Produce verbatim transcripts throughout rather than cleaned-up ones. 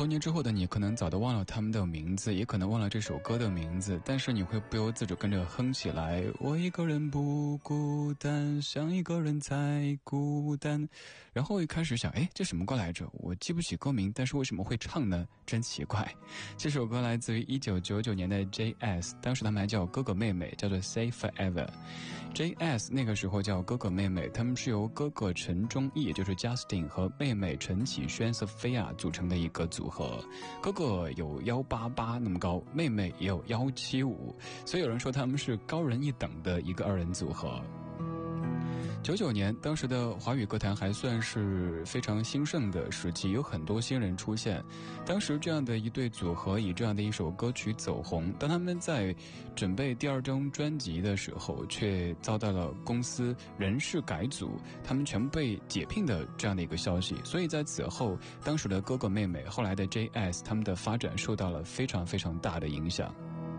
多年之后的你可能早都忘了他们的名字，也可能忘了这首歌的名字，但是你会不由自主跟着哼起来。我一个人不孤单，想一个人才孤单。然后一开始想，哎，这什么歌来着？我记不起歌名，但是为什么会唱呢？真奇怪。这首歌来自于一九九九年的 J S， 当时他们还叫哥哥妹妹，叫做 Say Forever。J S 那个时候叫哥哥妹妹，他们是由哥哥陈忠义，也就是 Justin 和妹妹陈启轩 Sophia 组成的一个组合。哥哥有一八八那么高，妹妹也有一七五，所以有人说他们是高人一等的一个二人组合。九九年，当时的华语歌坛还算是非常兴盛的时期，有很多新人出现。当时这样的一对组合以这样的一首歌曲走红，当他们在准备第二张专辑的时候，却遭到了公司人事改组，他们全部被解聘的这样的一个消息。所以在此后，当时的哥哥妹妹，后来的 J S， 他们的发展受到了非常非常大的影响。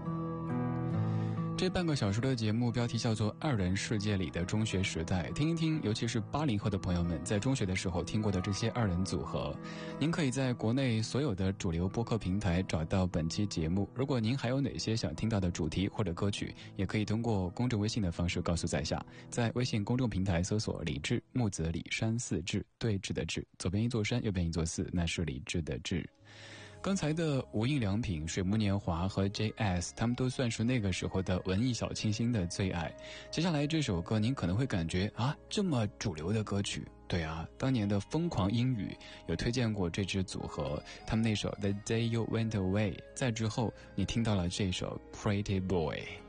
这半个小时的节目标题叫做《二人世界里的中学时代》，听一听，尤其是八零后的朋友们在中学的时候听过的这些二人组合。您可以在国内所有的主流播客平台找到本期节目。如果您还有哪些想听到的主题或者歌曲，也可以通过公众微信的方式告诉在下。在微信公众平台搜索李志，木子李，山寺志，对峙的志，左边一座山，右边一座寺，那是李志的志。刚才的无印良品、水木年华和 J S， 他们都算是那个时候的文艺小清新的最爱。接下来这首歌您可能会感觉啊，这么主流的歌曲。对啊，当年的疯狂英语有推荐过这支组合，他们那首 The Day You Went Away， 在之后你听到了这首 Pretty Boy。